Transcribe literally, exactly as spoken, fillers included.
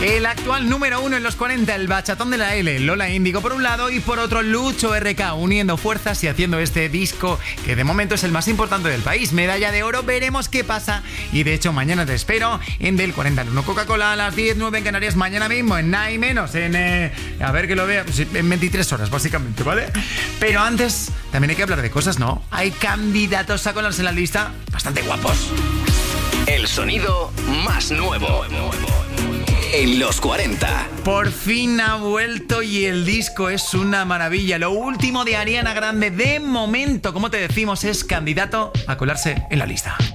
El actual número uno en los cuarenta, el bachatón de la L, Lola Índigo por un lado y por otro Lucho R K, uniendo fuerzas y haciendo este disco que de momento es el más importante del país. Medalla de oro, veremos qué pasa. Y de hecho mañana te espero en Del cuarenta al uno Coca-Cola a las diez, nueve en Canarias, mañana mismo en nada y menos, en eh, a ver que lo vea, pues en veintitrés horas básicamente, ¿vale? Pero antes también hay que hablar de cosas, ¿no? Hay candidatos a colarse en la lista bastante guapos. El sonido más nuevo en los cuarenta. Por fin ha vuelto y el disco es una maravilla. Lo último de Ariana Grande, de momento, como te decimos, es candidato a colarse en la lista.